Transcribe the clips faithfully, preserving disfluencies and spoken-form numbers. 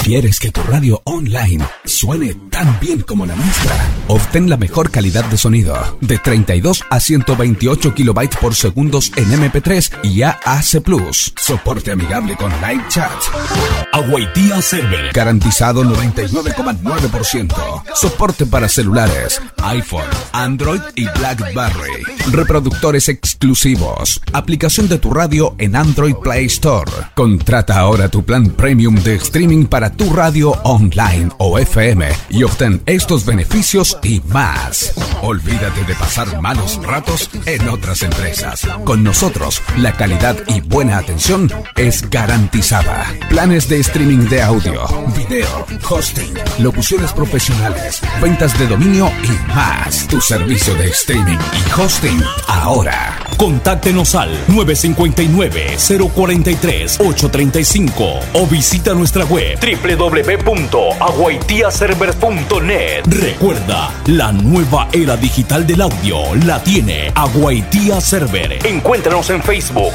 ¿Quieres que tu radio online suene tan bien como la nuestra? Obtén la mejor calidad de sonido de treinta y dos a ciento veintiocho kilobytes por segundo en eme pe tres y A A C plus. Soporte amigable con live chat. Aguaitía Server. Garantizado noventa y nueve coma nueve por ciento. Soporte para celulares, iPhone, Android y BlackBerry. Reproductores exclusivos. Aplicación de tu radio en Android Play Store. Contrata ahora tu plan premium de streaming para tu radio online o F M y obtén estos beneficios y más. Olvídate de pasar malos ratos en otras empresas. Con nosotros, la calidad y buena atención es garantizada. Planes de streaming de audio, video, hosting, locuciones profesionales, ventas de dominio y más. Tu servicio de streaming y hosting ahora. Contáctenos al nueve cinco nueve, cero cuatro tres, ocho tres cinco o visita nuestra web doble u doble u doble u punto aguaitía servers punto net. Recuerda, la nueva era digital del audio la tiene Aguaitía Server. Encuéntranos en Facebook.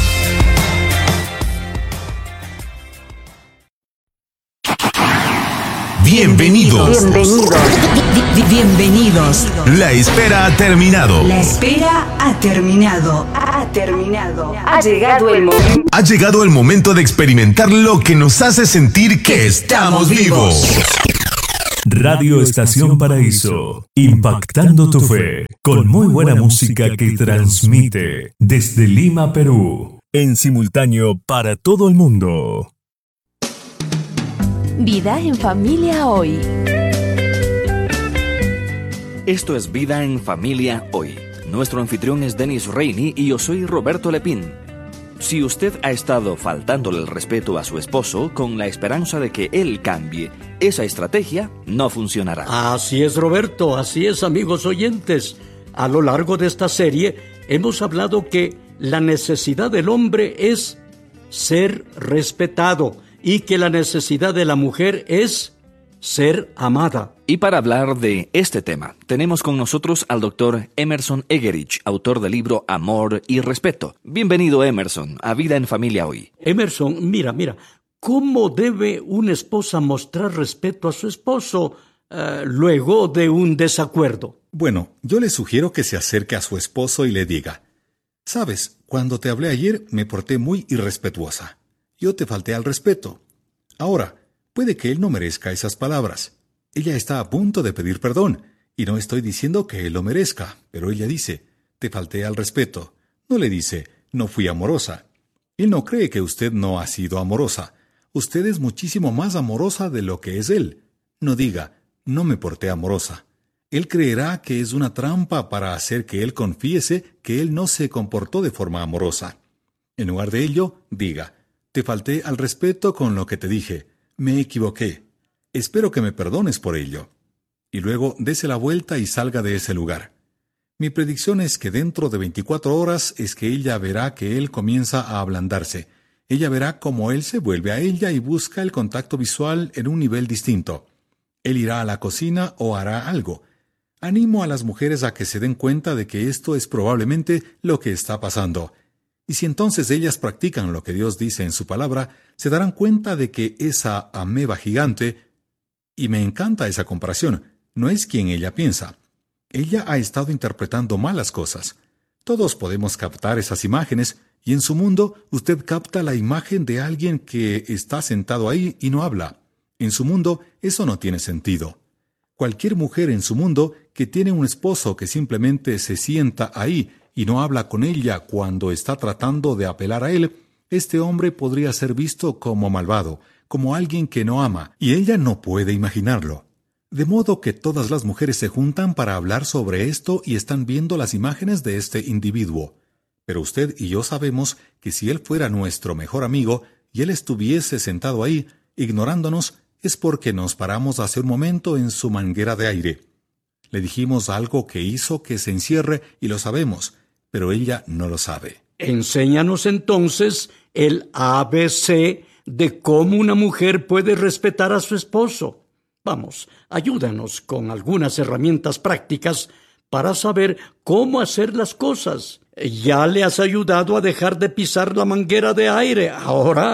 Bienvenidos. Bienvenidos. Bienvenidos. La espera ha terminado. La espera ha terminado. Ha terminado. Ha llegado el momento. Ha llegado el momento de experimentar lo que nos hace sentir que estamos vivos. Radio Estación Paraíso, impactando tu fe, con muy buena música que transmite desde Lima, Perú, en simultáneo para todo el mundo. Vida en Familia Hoy. Esto es Vida en Familia Hoy. Nuestro anfitrión es Denis Reini y yo soy Roberto Lepín. Si usted ha estado faltándole el respeto a su esposo con la esperanza de que él cambie, esa estrategia no funcionará. Así es, Roberto, así es, amigos oyentes. A lo largo de esta serie hemos hablado que la necesidad del hombre es ser respetado y que la necesidad de la mujer es ser amada. Y para hablar de este tema, tenemos con nosotros al doctor Emerson Egerich, autor del libro Amor y Respeto. Bienvenido, Emerson, a Vida en Familia Hoy. Emerson, mira, mira, ¿cómo debe una esposa mostrar respeto a su esposo uh, luego de un desacuerdo? Bueno, yo le sugiero que se acerque a su esposo y le diga: «Sabes, cuando te hablé ayer me porté muy irrespetuosa. Yo te falté al respeto. Ahora, puede que él no merezca esas palabras. Ella está a punto de pedir perdón, y no estoy diciendo que él lo merezca, pero ella dice: te falté al respeto. No le dice: no fui amorosa. Él no cree que usted no ha sido amorosa. Usted es muchísimo más amorosa de lo que es él. No diga: no me porté amorosa. Él creerá que es una trampa para hacer que él confiese que él no se comportó de forma amorosa. En lugar de ello, diga: te falté al respeto con lo que te dije. Me equivoqué. Espero que me perdones por ello. Y luego dese la vuelta y salga de ese lugar. Mi predicción es que dentro de veinticuatro horas es que ella verá que él comienza a ablandarse. Ella verá cómo él se vuelve a ella y busca el contacto visual en un nivel distinto. Él irá a la cocina o hará algo. Animo a las mujeres a que se den cuenta de que esto es probablemente lo que está pasando. Y si entonces ellas practican lo que Dios dice en su palabra, se darán cuenta de que esa ameba gigante, y me encanta esa comparación, no es quien ella piensa. Ella ha estado interpretando malas cosas. Todos podemos captar esas imágenes, y en su mundo usted capta la imagen de alguien que está sentado ahí y no habla. En su mundo eso no tiene sentido. Cualquier mujer en su mundo que tiene un esposo que simplemente se sienta ahí y no habla con ella cuando está tratando de apelar a él, este hombre podría ser visto como malvado, como alguien que no ama, y ella no puede imaginarlo. De modo que todas las mujeres se juntan para hablar sobre esto y están viendo las imágenes de este individuo. Pero usted y yo sabemos que si él fuera nuestro mejor amigo y él estuviese sentado ahí, ignorándonos, es porque nos paramos hace un momento en su manguera de aire. Le dijimos algo que hizo que se encierre y lo sabemos, pero ella no lo sabe. Enséñanos entonces el A B C de cómo una mujer puede respetar a su esposo. Vamos, ayúdanos con algunas herramientas prácticas para saber cómo hacer las cosas. Ya le has ayudado a dejar de pisar la manguera de aire. Ahora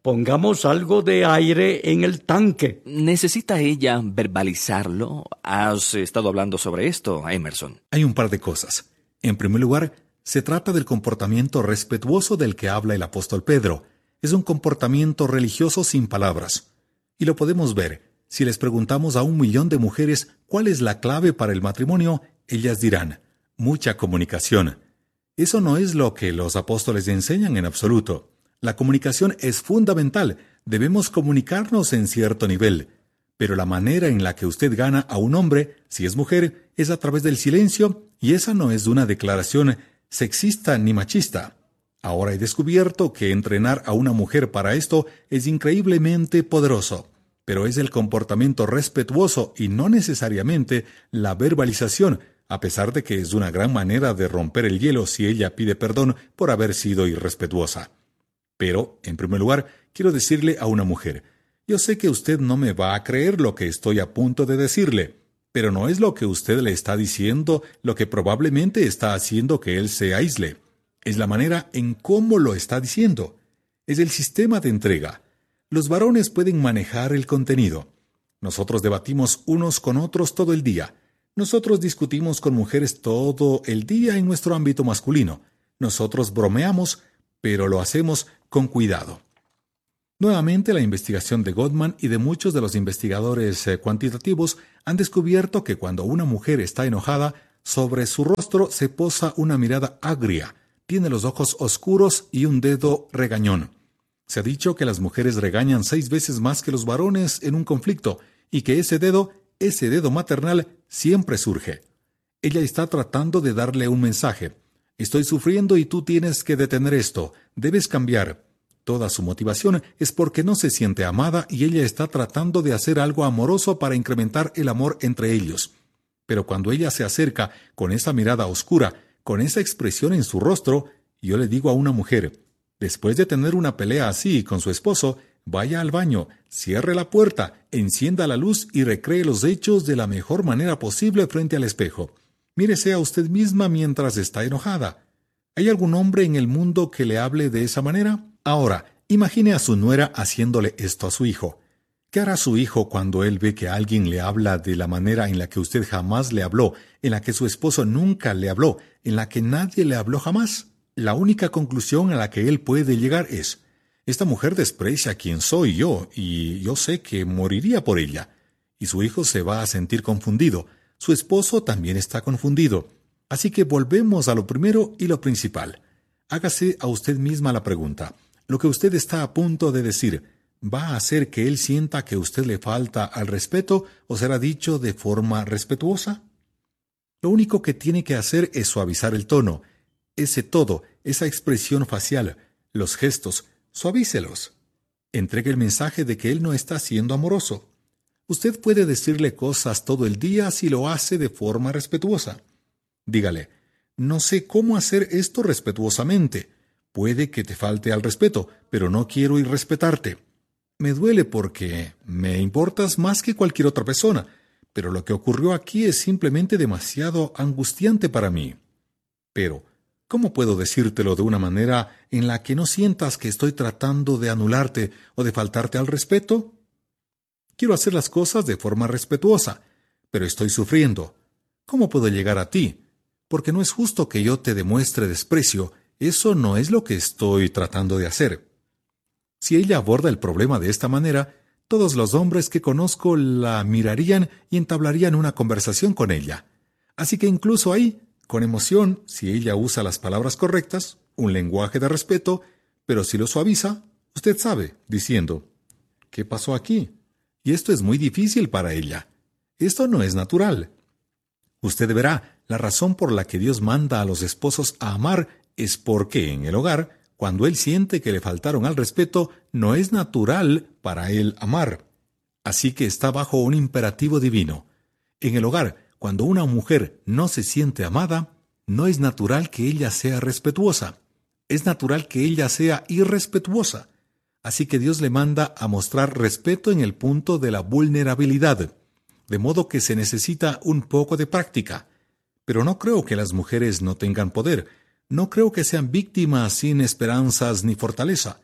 pongamos algo de aire en el tanque. ¿Necesita ella verbalizarlo? ¿Has estado hablando sobre esto, Emerson? Hay un par de cosas. En primer lugar, se trata del comportamiento respetuoso del que habla el apóstol Pedro. Es un comportamiento religioso sin palabras. Y lo podemos ver. Si les preguntamos a un millón de mujeres cuál es la clave para el matrimonio, ellas dirán, mucha comunicación. Eso no es lo que los apóstoles enseñan en absoluto. La comunicación es fundamental. Debemos comunicarnos en cierto nivel. Pero la manera en la que usted gana a un hombre, si es mujer, es a través del silencio, y esa no es una declaración sexista ni machista. Ahora he descubierto que entrenar a una mujer para esto es increíblemente poderoso. Pero es el comportamiento respetuoso y no necesariamente la verbalización, a pesar de que es una gran manera de romper el hielo si ella pide perdón por haber sido irrespetuosa. Pero, en primer lugar, quiero decirle a una mujer, yo sé que usted no me va a creer lo que estoy a punto de decirle, pero no es lo que usted le está diciendo lo que probablemente está haciendo que él se aísle. Es la manera en cómo lo está diciendo. Es el sistema de entrega. Los varones pueden manejar el contenido. Nosotros debatimos unos con otros todo el día. Nosotros discutimos con mujeres todo el día en nuestro ámbito masculino. Nosotros bromeamos, pero lo hacemos con cuidado. Nuevamente, la investigación de Gottman y de muchos de los investigadores eh, cuantitativos han descubierto que cuando una mujer está enojada, sobre su rostro se posa una mirada agria, tiene los ojos oscuros y un dedo regañón. Se ha dicho que las mujeres regañan seis veces más que los varones en un conflicto y que ese dedo, ese dedo maternal, siempre surge. Ella está tratando de darle un mensaje. Estoy sufriendo y tú tienes que detener esto. Debes cambiar. Toda su motivación es porque no se siente amada y ella está tratando de hacer algo amoroso para incrementar el amor entre ellos. Pero cuando ella se acerca con esa mirada oscura, con esa expresión en su rostro, yo le digo a una mujer, después de tener una pelea así con su esposo, vaya al baño, cierre la puerta, encienda la luz y recree los hechos de la mejor manera posible frente al espejo. Mírese a usted misma mientras está enojada. ¿Hay algún hombre en el mundo que le hable de esa manera? Ahora, imagine a su nuera haciéndole esto a su hijo. ¿Qué hará su hijo cuando él ve que alguien le habla de la manera en la que usted jamás le habló, en la que su esposo nunca le habló, en la que nadie le habló jamás? La única conclusión a la que él puede llegar es, esta mujer desprecia a quien soy yo, y yo sé que moriría por ella. Y su hijo se va a sentir confundido. Su esposo también está confundido. Así que volvemos a lo primero y lo principal. Hágase a usted misma la pregunta. Lo que usted está a punto de decir, ¿va a hacer que él sienta que usted le falta al respeto o será dicho de forma respetuosa? Lo único que tiene que hacer es suavizar el tono. Ese todo, esa expresión facial, los gestos, suavícelos. Entregue el mensaje de que él no está siendo amoroso. Usted puede decirle cosas todo el día si lo hace de forma respetuosa. Dígale, no sé cómo hacer esto respetuosamente. Puede que te falte al respeto, pero no quiero irrespetarte. Me duele porque me importas más que cualquier otra persona, pero lo que ocurrió aquí es simplemente demasiado angustiante para mí. Pero, ¿cómo puedo decírtelo de una manera en la que no sientas que estoy tratando de anularte o de faltarte al respeto? Quiero hacer las cosas de forma respetuosa, pero estoy sufriendo. ¿Cómo puedo llegar a ti? Porque no es justo que yo te demuestre desprecio. Eso no es lo que estoy tratando de hacer. Si ella aborda el problema de esta manera, todos los hombres que conozco la mirarían y entablarían una conversación con ella. Así que incluso ahí, con emoción, si ella usa las palabras correctas, un lenguaje de respeto, pero si lo suaviza, usted sabe, diciendo, ¿qué pasó aquí? Y esto es muy difícil para ella. Esto no es natural. Usted verá, la razón por la que Dios manda a los esposos a amar es porque en el hogar, cuando él siente que le faltaron al respeto, no es natural para él amar. Así que está bajo un imperativo divino. En el hogar, cuando una mujer no se siente amada, no es natural que ella sea respetuosa. Es natural que ella sea irrespetuosa. Así que Dios le manda a mostrar respeto en el punto de la vulnerabilidad, de modo que se necesita un poco de práctica. Pero no creo que las mujeres no tengan poder. No creo que sean víctimas sin esperanzas ni fortaleza.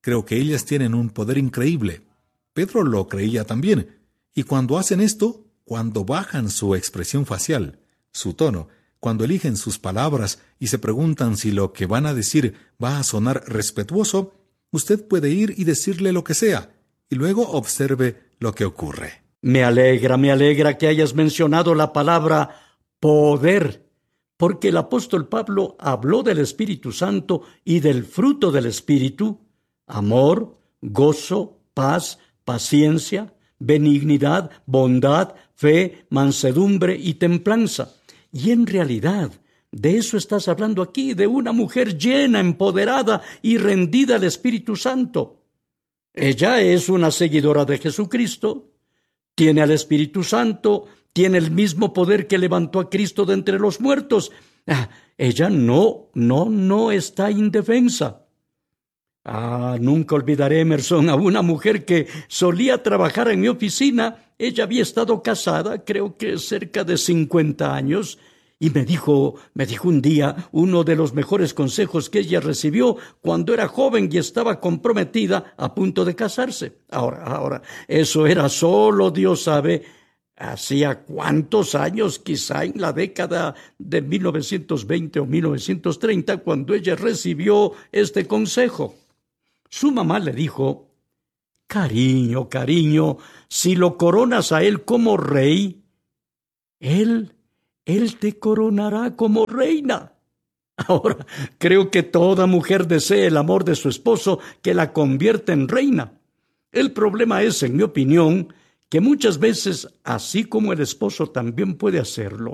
Creo que ellas tienen un poder increíble. Pedro lo creía también. Y cuando hacen esto, cuando bajan su expresión facial, su tono, cuando eligen sus palabras y se preguntan si lo que van a decir va a sonar respetuoso, usted puede ir y decirle lo que sea, y luego observe lo que ocurre. Me alegra, me alegra que hayas mencionado la palabra poder, porque el apóstol Pablo habló del Espíritu Santo y del fruto del Espíritu: amor, gozo, paz, paciencia, benignidad, bondad, fe, mansedumbre y templanza. Y en realidad, de eso estás hablando aquí, de una mujer llena, empoderada y rendida al Espíritu Santo. Ella es una seguidora de Jesucristo, tiene al Espíritu Santo, tiene el mismo poder que levantó a Cristo de entre los muertos. Ah, ella no, no, no está indefensa. Ah, nunca olvidaré, Emerson, a una mujer que solía trabajar en mi oficina. Ella había estado casada, creo que cerca de cincuenta años, y me dijo, me dijo un día uno de los mejores consejos que ella recibió cuando era joven y estaba comprometida a punto de casarse. Ahora, ahora, eso era solo Dios sabe, hacía cuántos años, quizá en la década de mil novecientos veinte o mil novecientos treinta, cuando ella recibió este consejo. Su mamá le dijo: cariño, cariño, si lo coronas a él como rey, él, él te coronará como reina. Ahora, creo que toda mujer desea el amor de su esposo que la convierta en reina. El problema es, en mi opinión, que muchas veces, así como el esposo también puede hacerlo,